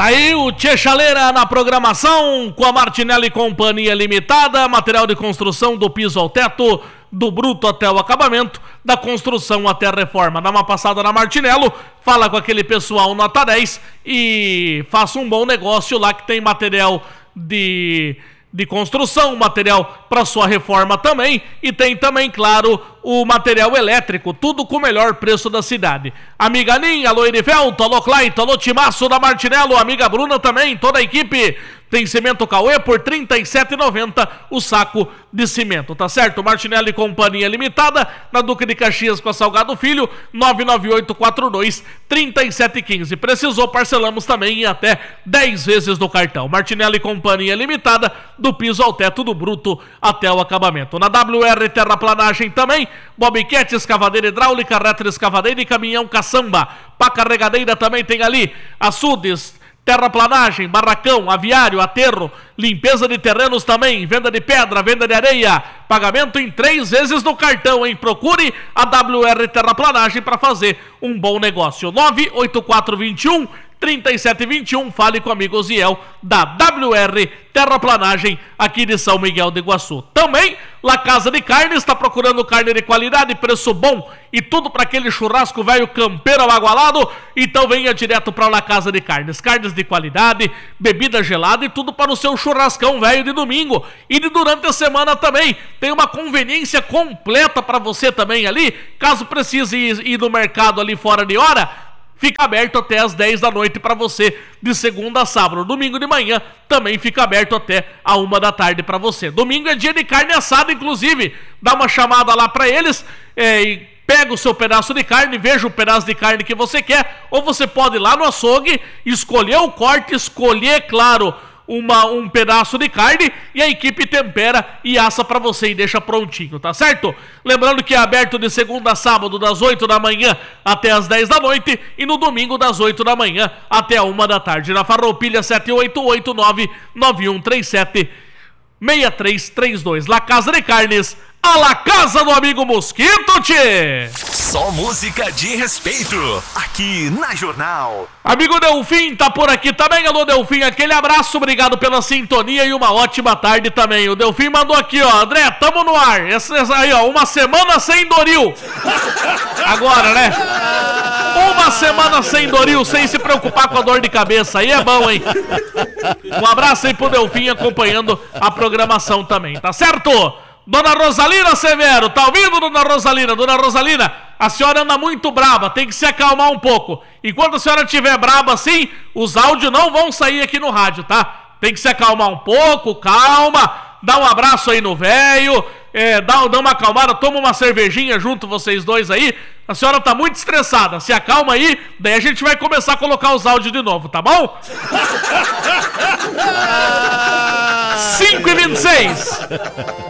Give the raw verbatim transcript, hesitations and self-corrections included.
Tá aí o Tchê Chaleira na programação com a Martinelli Companhia Limitada, material de construção do piso ao teto, do bruto até o acabamento, da construção até a reforma. Dá uma passada na Martinello, fala com aquele pessoal nota dez e faça um bom negócio lá que tem material de... de construção, material para sua reforma também, e tem também, claro, o material elétrico, tudo com o melhor preço da cidade. Amiga Ninha, alô Erivelto, alô Claito, alô Timaço da Martinello, amiga Bruna também, toda a equipe. Tem cimento Cauê por trinta e sete reais e noventa centavos o saco de cimento, tá certo? Martinelli Companhia Limitada, na Duque de Caxias com a Salgado Filho, nove nove oito quatro dois, três sete um cinco. Precisou, parcelamos também em até dez vezes no cartão. Martinelli Companhia Limitada, do piso ao teto, do bruto até o acabamento. Na W R Terraplanagem também, Bobcat, escavadeira hidráulica, retro escavadeira e caminhão caçamba. Pá carregadeira também tem ali, açudes, terraplanagem, barracão, aviário, aterro, limpeza de terrenos também, venda de pedra, venda de areia, pagamento em três vezes no cartão, hein? Procure a W R Terraplanagem para fazer um bom negócio. nove oito quatro dois um, três sete dois um, fale com o amigo Ziel da W R Terraplanagem aqui de São Miguel do Iguaçu. Também, La Casa de Carne está procurando carne de qualidade, preço bom e tudo para aquele churrasco velho campeiro abagualado. Então venha direto para La Casa de Carnes, carnes de qualidade, bebida gelada e tudo para o seu churrascão velho de domingo. E de durante a semana também tem uma conveniência completa para você também ali, caso precise ir, ir no mercado ali fora de hora. Fica aberto até as dez da noite para você, de segunda a sábado. Domingo de manhã também fica aberto até a uma da tarde para você. Domingo é dia de carne assada, inclusive. Dá uma chamada lá para eles é, e pega o seu pedaço de carne, veja o pedaço de carne que você quer. Ou você pode ir lá no açougue, escolher o corte, escolher, claro, Uma, um pedaço de carne e a equipe tempera e assa pra você e deixa prontinho, tá certo? Lembrando que é aberto de segunda a sábado das oito da manhã até as dez da noite e no domingo das oito da manhã até a uma da tarde. Na Farroupilha sete oito oito nove nove um três sete seis três três dois. La Casa de Carnes, a La Casa do amigo Mosquito, tchê! Só música de respeito, aqui na Jornal. Amigo Delfim tá por aqui também, alô Delfim, aquele abraço, obrigado pela sintonia e uma ótima tarde também. O Delfim mandou aqui, ó, André, tamo no ar, essa, essa aí, ó, uma semana sem Doril. Agora, né? Uma semana sem Doril, sem se preocupar com a dor de cabeça, aí é bom, hein? Um abraço aí pro Delfim acompanhando a programação também, tá certo? Dona Rosalina Severo, tá ouvindo, Dona Rosalina? Dona Rosalina, a senhora anda muito braba, tem que se acalmar um pouco. Enquanto a senhora estiver braba assim, os áudios não vão sair aqui no rádio, tá? Tem que se acalmar um pouco, calma, dá um abraço aí no velho, é, dá, dá uma acalmada, toma uma cervejinha junto vocês dois aí. A senhora tá muito estressada, se acalma aí, daí a gente vai começar a colocar os áudios de novo, tá bom? cinco e vinte e seis.